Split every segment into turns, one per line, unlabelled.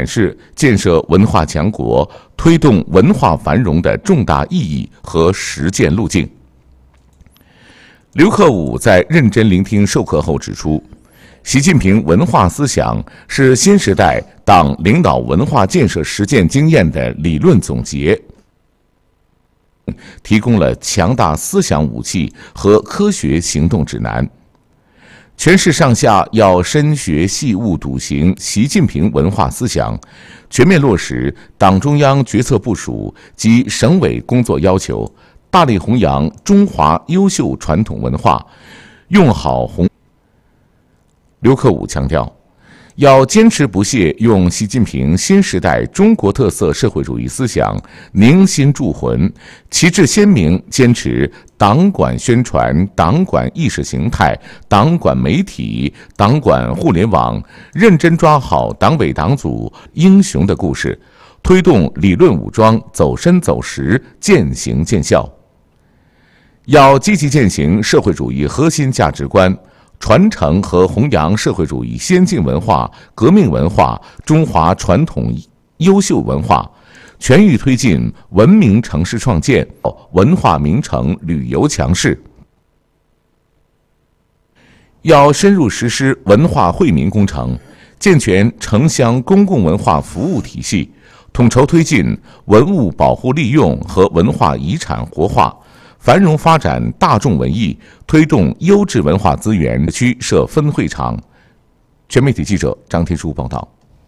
展示建设文化强国、推动文化繁荣的重大意义和实践路径。刘克武在认真聆听授课后指出，习近平文化思想是新时代党领导文化建设实践经验的理论总结，提供了强大思想武器和科学行动指南。全市上下要深学细悟笃行习近平文化思想，全面落实党中央决策部署及省委工作要求，大力弘扬中华优秀传统文化，用好刘克武强调，要坚持不懈用习近平新时代中国特色社会主义思想凝心铸魂，旗帜鲜明坚持党管宣传、党管意识形态、党管媒体、党管互联网，认真抓好党委党组英雄的故事，推动理论武装走深走实、渐行渐效。要积极践行社会主义核心价值观，传承和弘扬社会主义先进文化、革命文化、中华传统优秀文化，全域推进文明城市创建、文化名城旅游强势。要深入实施文化惠民工程，健全城乡公共文化服务体系，统筹推进文物保护利用和文化遗产活化，繁荣发展大众文艺，推动优质文化资源区设分会场。全媒体记者张天舒报道。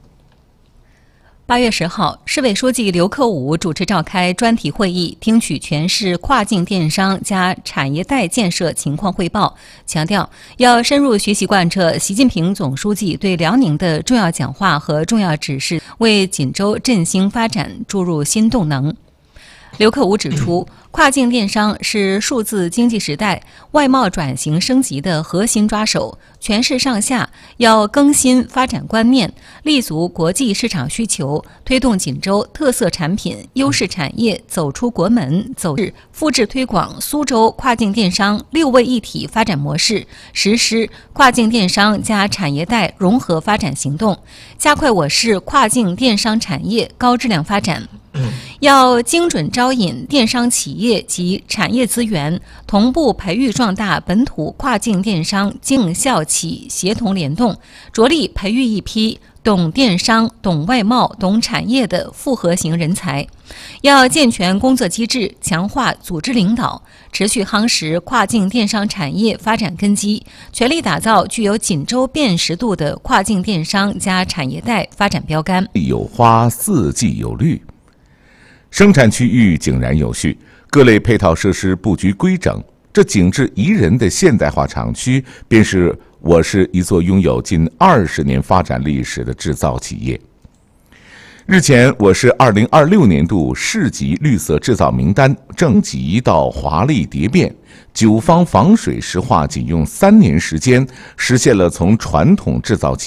8月10号，市委书记刘克武主持召开专题会议，听取全市跨境电商加产业带建设情况汇报，强调要深入学习贯彻习近平总书记对辽宁的重要讲话和重要指示，为锦州振兴发展注入新动能。刘克武指出，跨境电商是数字经济时代外贸转型升级的核心抓手，全市上下要更新发展观念，立足国际市场需求，推动锦州特色产品、优势产业走出国门，复制推广苏州跨境电商6位一体发展模式，实施跨境电商加产业带融合发展行动，加快我市跨境电商产业高质量发展。要精准招引电商企业及产业资源，同步培育壮大本土跨境电商经校企协同联动，着力培育一批懂电商、懂外贸、懂产业的复合型人才。要健全工作机制，强化组织领导，持续夯实跨境电商产业发展根基，全力打造具有锦州辨识度的跨境电商加产业带发展标杆。
有花，四季有绿。生产区域井然有序，各类配套设施布局规整，这景致宜人的现代化厂区，便是我市一座拥有近20年发展历史的制造企业。日前，我市2026年度市级绿色制造名单正极到华丽蝶变，9方防水石化仅用3年时间，实现了从传统制造企业